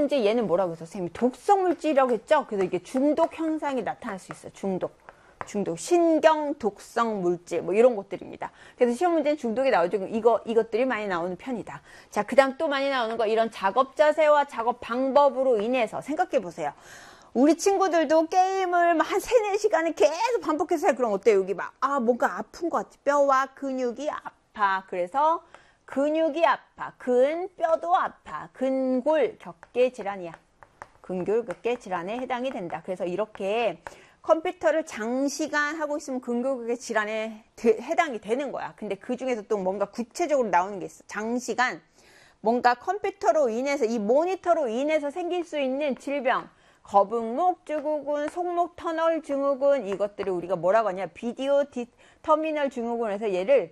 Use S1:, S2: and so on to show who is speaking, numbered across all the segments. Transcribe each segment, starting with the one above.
S1: 문제 얘는 뭐라고 했어? 선생님이 독성물질이라고 했죠? 그래서 이게 중독 현상이 나타날 수 있어요. 중독, 신경 독성 물질, 뭐 이런 것들입니다. 그래서 시험 문제는 중독이 나오죠. 이것들이 많이 나오는 편이다. 자, 그 다음 또 많이 나오는 거, 이런 작업 자세와 작업 방법으로 인해서 생각해 보세요. 우리 친구들도 게임을 막 한 3, 4시간을 계속 반복해서 해. 그럼 어때요? 여기 막, 뭔가 아픈 것 같아. 뼈와 근육이 아파. 그래서 근육이 아파. 뼈도 아파. 근골 격계 질환이야. 근골 격계 질환에 해당이 된다. 그래서 이렇게 컴퓨터를 장시간 하고 있으면 근골격계 질환에 해당이 되는 거야. 근데 그 중에서 또 뭔가 구체적으로 나오는 게 있어. 장시간 뭔가 컴퓨터로 인해서, 이 모니터로 인해서 생길 수 있는 질병, 거북목 증후군, 속목 터널 증후군, 이것들을 우리가 뭐라고 하냐, 비디오 터미널 증후군에서 얘를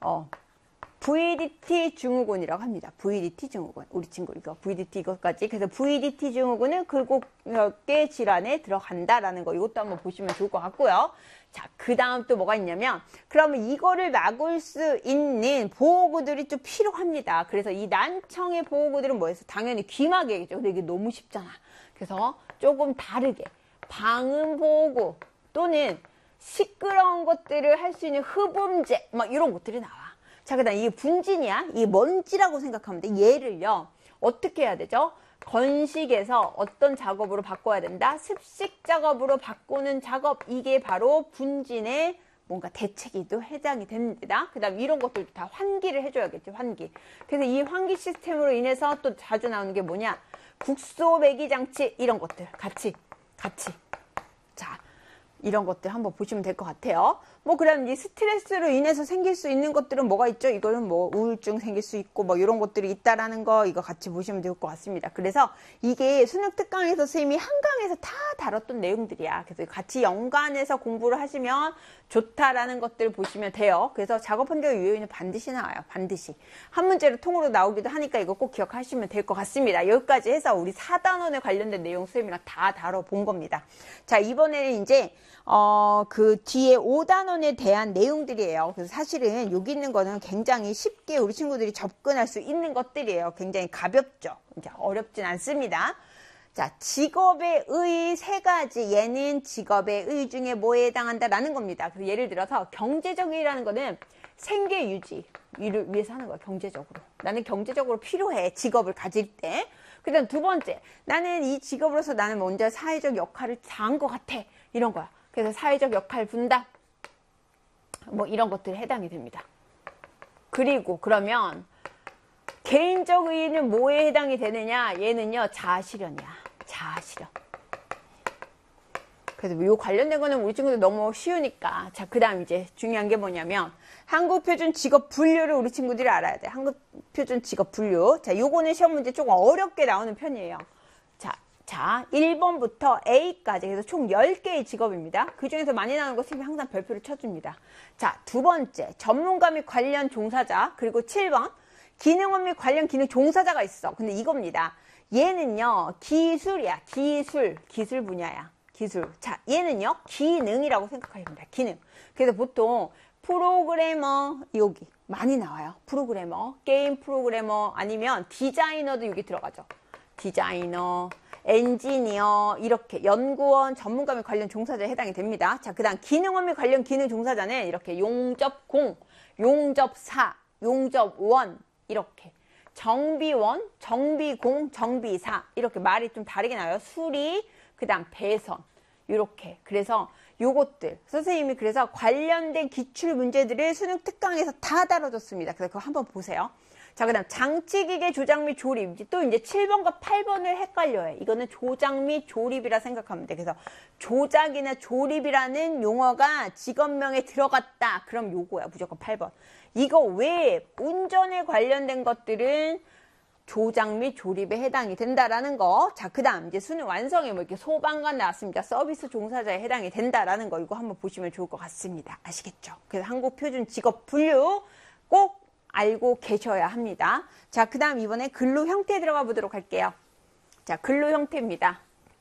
S1: VDT 증후군이라고 합니다. VDT 증후군. 우리 친구 이거 VDT 이것까지. 그래서 VDT 증후군은 근골격계 질환에 들어간다라는 거. 이것도 한번 보시면 좋을 것 같고요. 자, 그 다음 또 뭐가 있냐면, 그러면 이거를 막을 수 있는 보호구들이 좀 필요합니다. 그래서 이 난청의 보호구들은 뭐였어? 당연히 귀마개겠죠. 근데 이게 너무 쉽잖아. 그래서 조금 다르게 방음 보호구 또는 시끄러운 것들을 할 수 있는 흡음제 막 이런 것들이 나와. 자, 그 다음 이게 분진이야. 이게 먼지라고 생각하면 돼. 얘를요, 어떻게 해야 되죠? 건식에서 어떤 작업으로 바꿔야 된다? 습식 작업으로 바꾸는 작업. 이게 바로 분진의 뭔가 대책에도 해당이 됩니다. 그 다음 이런 것들도 다 환기를 해줘야겠죠. 환기. 그래서 이 환기 시스템으로 인해서 또 자주 나오는 게 뭐냐? 국소 배기 장치, 이런 것들 같이. 자, 이런 것들 한번 보시면 될 것 같아요. 뭐 그럼 이 스트레스로 인해서 생길 수 있는 것들은 뭐가 있죠? 이거는 뭐 우울증 생길 수 있고 뭐 이런 것들이 있다라는 거, 이거 같이 보시면 될 것 같습니다. 그래서 이게 수능 특강에서 선생님이 한 강에서 다 다뤘던 내용들이야. 그래서 같이 연관해서 공부를 하시면 좋다라는 것들을 보시면 돼요. 그래서 작업 환경 유효인은 반드시 나와요. 반드시. 한 문제로 통으로 나오기도 하니까 이거 꼭 기억하시면 될 것 같습니다. 여기까지 해서 우리 4단원에 관련된 내용 선생님이랑 다 다뤄본 겁니다. 자, 이번에는 이제 그 뒤에 5단원에 대한 내용들이에요. 그래서 사실은 여기 있는 거는 굉장히 쉽게 우리 친구들이 접근할 수 있는 것들이에요. 굉장히 가볍죠. 이제 어렵진 않습니다. 자, 직업의 의 3가지. 얘는 직업의 의 중에 뭐에 해당한다라는 겁니다. 그래서 예를 들어서 경제적 의라는 거는 생계 유지를 위해서 하는 거야. 경제적으로. 나는 경제적으로 필요해. 직업을 가질 때. 그 다음 2번째. 나는 이 직업으로서 나는 먼저 사회적 역할을 다한 것 같아. 이런 거야. 그래서 사회적 역할 분담, 뭐 이런 것들이 해당이 됩니다. 그리고 그러면 개인적 의의는 뭐에 해당이 되느냐? 얘는요, 자아실현이야. 자아실현. 그래서 이 관련된 거는 우리 친구들 너무 쉬우니까. 자, 그 다음 이제 중요한 게 뭐냐면 한국표준 직업 분류를 우리 친구들이 알아야 돼. 한국표준 직업 분류. 자, 요거는 시험 문제 조금 어렵게 나오는 편이에요. 자, 1번부터 A까지. 그래서 총 10개의 직업입니다. 그 중에서 많이 나오는 거 선생님이 항상 별표를 쳐줍니다. 자, 2번째, 전문가 및 관련 종사자. 그리고 7번, 기능업 및 관련 기능 종사자가 있어. 근데 이겁니다. 얘는요, 기술이야. 기술 분야야. 기술. 자, 얘는요, 기능이라고 생각하시면 됩니다. 기능. 그래서 보통 프로그래머, 여기 많이 나와요. 프로그래머, 게임 프로그래머, 아니면 디자이너도 여기 들어가죠. 디자이너, 엔지니어, 이렇게 연구원, 전문가 및 관련 종사자에 해당이 됩니다. 자, 그 다음 기능업 및 관련 기능 종사자는 이렇게 용접공, 용접사, 용접원, 이렇게 정비원, 정비공, 정비사, 이렇게 말이 좀 다르게 나와요. 수리, 그 다음 배선, 이렇게. 그래서 요것들 선생님이 그래서 관련된 기출 문제들을 수능 특강에서 다 다뤄줬습니다. 그래서 그거 한번 보세요. 자, 그 다음 장치기계 조작 및 조립. 또 이제 7번과 8번을 헷갈려요. 이거는 조작 및 조립이라 생각하면 돼. 그래서 조작이나 조립이라는 용어가 직업명에 들어갔다. 그럼 요거야. 무조건 8번. 이거 외에 운전에 관련된 것들은 조작 및 조립에 해당이 된다라는 거. 자, 그 다음 이제 수능 완성에 뭐 이렇게 소방관 나왔습니다. 서비스 종사자에 해당이 된다라는 거. 이거 한번 보시면 좋을 것 같습니다. 아시겠죠? 그래서 한국 표준 직업 분류 꼭 알고 계셔야 합니다. 자, 그 다음 이번에 근로 형태 들어가 보도록 할게요. 자, 근로 형태입니다.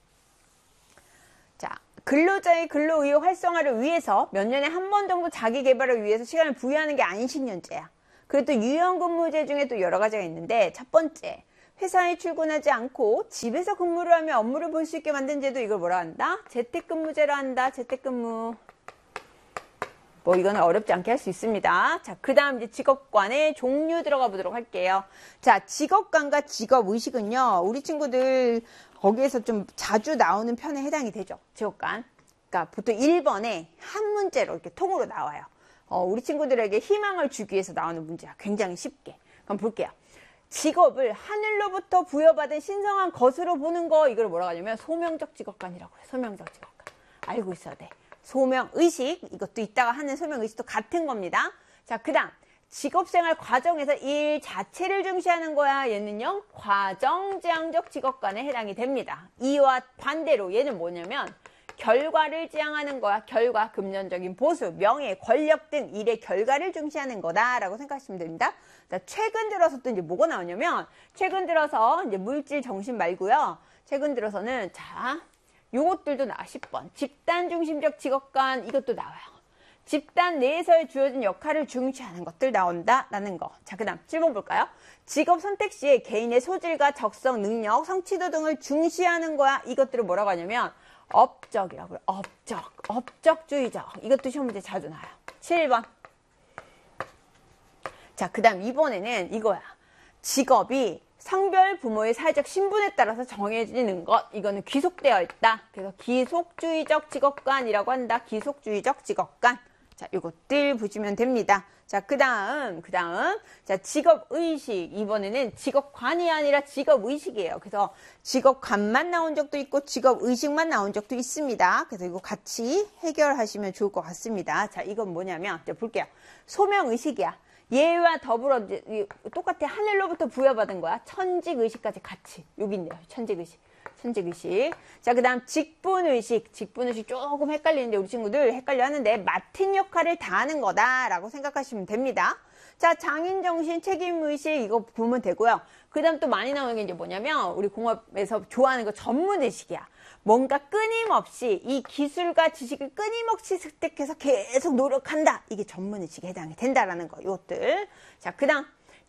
S1: 자, 근로자의 근로 의욕 활성화를 위해서 몇 년에 한 번 정도 자기 개발을 위해서 시간을 부여하는 게 안식년제야. 그리고 또 유연근무제 중에 또 여러 가지가 있는데, 첫 번째, 회사에 출근하지 않고 집에서 근무를 하며 업무를 볼 수 있게 만든 제도, 이걸 뭐라 한다? 재택근무제라 한다. 재택근무. 뭐 이거는 어렵지 않게 할 수 있습니다. 자, 그 다음 이제 직업관의 종류 들어가 보도록 할게요. 자, 직업관과 직업의식은요, 우리 친구들 거기에서 좀 자주 나오는 편에 해당이 되죠. 직업관. 그러니까 보통 1번에 한 문제로 이렇게 통으로 나와요. 우리 친구들에게 희망을 주기 위해서 나오는 문제야. 굉장히 쉽게. 그럼 볼게요. 직업을 하늘로부터 부여받은 신성한 것으로 보는 거, 이걸 뭐라고 하냐면 소명적 직업관이라고 해요. 소명적 직업관. 알고 있어야 돼. 소명의식, 이것도 이따가 하는 소명의식도 같은 겁니다. 자, 그 다음 직업생활 과정에서 일 자체를 중시하는 거야. 얘는요, 과정지향적 직업관에 해당이 됩니다. 이와 반대로 얘는 뭐냐면 결과를 지향하는 거야. 결과, 금전적인 보수, 명예, 권력 등 일의 결과를 중시하는 거다라고 생각하시면 됩니다. 자, 최근 들어서 또 이제 뭐가 나오냐면, 최근 들어서 이제 물질 정신 말고요. 최근 들어서는 자, 요것들도 나와. 10번. 집단 중심적 직업관, 이것도 나와요. 집단 내에서의 주어진 역할을 중시하는 것들 나온다라는 거. 자, 그 다음 7번 볼까요? 직업 선택 시에 개인의 소질과 적성, 능력, 성취도 등을 중시하는 거야. 이것들을 뭐라고 하냐면 업적이라고요. 업적주의적. 이것도 시험 문제 자주 나와요. 7번. 자, 그 다음 이번에는 이거야. 직업이 성별, 부모의 사회적 신분에 따라서 정해지는 것. 이거는 귀속되어 있다. 그래서 귀속주의적 직업관이라고 한다. 귀속주의적 직업관. 자, 요것들 보시면 됩니다. 자, 그 다음. 자, 직업의식. 이번에는 직업관이 아니라 직업의식이에요. 그래서 직업관만 나온 적도 있고, 직업의식만 나온 적도 있습니다. 그래서 이거 같이 해결하시면 좋을 것 같습니다. 자, 이건 뭐냐면, 자, 볼게요. 소명의식이야. 얘와 더불어 똑같아. 하늘로부터 부여받은 거야. 천직의식까지 같이. 여기 있네요. 천직의식. 자, 그 다음 직분의식. 직분의식 조금 헷갈리는데 우리 친구들 헷갈려 하는데 맡은 역할을 다하는 거다라고 생각하시면 됩니다. 자, 장인정신, 책임의식 이거 보면 되고요. 그 다음 또 많이 나오는 게 이제 뭐냐면 우리 공업에서 좋아하는 거 전문의식이야. 뭔가 끊임없이 이 기술과 지식을 끊임없이 습득해서 계속 노력한다. 이게 전문의식에 해당이 된다라는 거. 이것들. 자, 그 다음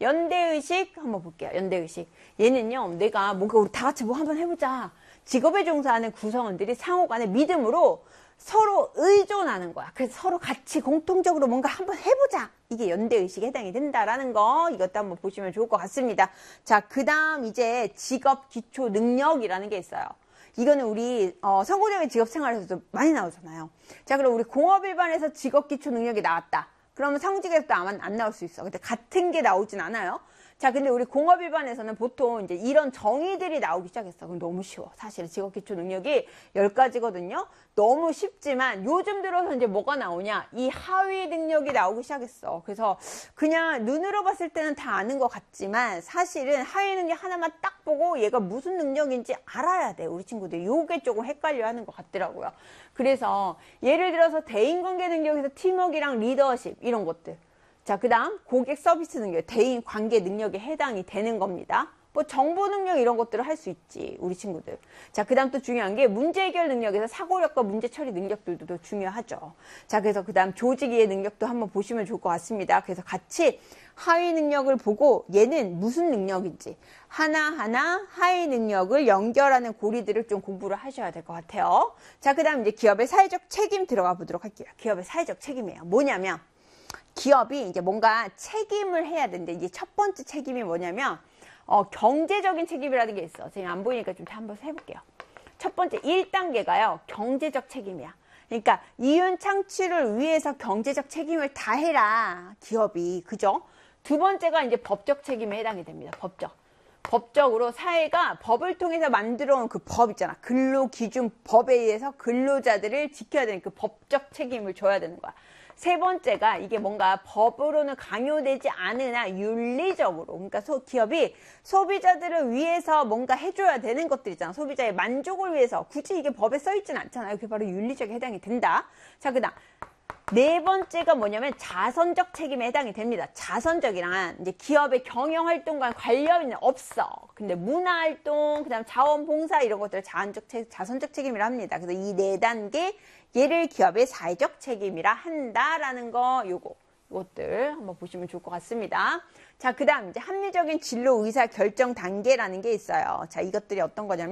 S1: 연대의식 한번 볼게요. 연대의식. 얘는요, 내가 뭔가 우리 다 같이 뭐 한번 해보자. 직업에 종사하는 구성원들이 상호 간의 믿음으로 서로 의존하는 거야. 그래서 서로 같이 공통적으로 뭔가 한번 해보자. 이게 연대의식에 해당이 된다라는 거. 이것도 한번 보시면 좋을 것 같습니다. 자, 그 다음 이제 직업 기초 능력이라는 게 있어요. 이거는 우리 성공적인 직업생활에서도 많이 나오잖아요. 자, 그럼 우리 공업일반에서 직업 기초 능력이 나왔다. 그러면 상직에서도 아마 안 나올 수 있어. 근데 같은 게 나오진 않아요. 자, 근데 우리 공업일반에서는 보통 이제 이런 정의들이 나오기 시작했어. 그럼 너무 쉬워. 사실 직업 기초 능력이 10가지거든요. 너무 쉽지만 요즘 들어서 이제 뭐가 나오냐? 이 하위 능력이 나오기 시작했어. 그래서 그냥 눈으로 봤을 때는 다 아는 것 같지만 사실은 하위 능력 하나만 딱 보고 얘가 무슨 능력인지 알아야 돼. 우리 친구들이 요게 조금 헷갈려 하는 것 같더라고요. 그래서 예를 들어서 대인관계 능력에서 팀워크랑 리더십 이런 것들. 자, 그 다음 고객 서비스 능력, 대인 관계 능력에 해당이 되는 겁니다. 뭐 정보 능력 이런 것들을 할 수 있지, 우리 친구들. 자, 그 다음 또 중요한 게 문제 해결 능력에서 사고력과 문제 처리 능력들도 더 중요하죠. 자, 그래서 그 다음 조직 이해 능력도 한번 보시면 좋을 것 같습니다. 그래서 같이 하위 능력을 보고 얘는 무슨 능력인지 하나하나 하위 능력을 연결하는 고리들을 좀 공부를 하셔야 될 것 같아요. 자, 그 다음 이제 기업의 사회적 책임 들어가 보도록 할게요. 기업의 사회적 책임이에요. 뭐냐면 기업이 이제 뭔가 책임을 해야 되는데 이제 첫 번째 책임이 뭐냐면 경제적인 책임이라는 게 있어. 지금 안 보이니까 좀 한번 해볼게요. 첫 번째 1단계가요. 경제적 책임이야. 그러니까 이윤 창출을 위해서 경제적 책임을 다해라. 기업이. 그죠? 두 번째가 이제 법적 책임에 해당이 됩니다. 법적으로 사회가 법을 통해서 만들어온 그 법 있잖아. 근로기준법에 의해서 근로자들을 지켜야 되는 그 법적 책임을 져야 되는 거야. 세 번째가 이게 뭔가 법으로는 강요되지 않으나 윤리적으로, 그러니까 기업이 소비자들을 위해서 뭔가 해줘야 되는 것들이잖아. 소비자의 만족을 위해서. 굳이 이게 법에 써있진 않잖아요. 그게 바로 윤리적에 해당이 된다. 자, 그 다음 네 번째가 뭐냐면 자선적 책임에 해당이 됩니다. 자선적이란 이제 기업의 경영활동과 관련이 없어. 근데 문화활동, 그 다음 자원봉사 이런 것들을 자선적 책임이라 합니다. 그래서 이 네 단계 얘를 기업의 사회적 책임이라 한다라는 거 요거 이것들 한번 보시면 좋을 것 같습니다. 자, 그 다음 이제 합리적인 진로 의사 결정 단계라는 게 있어요. 자, 이것들이 어떤 거냐면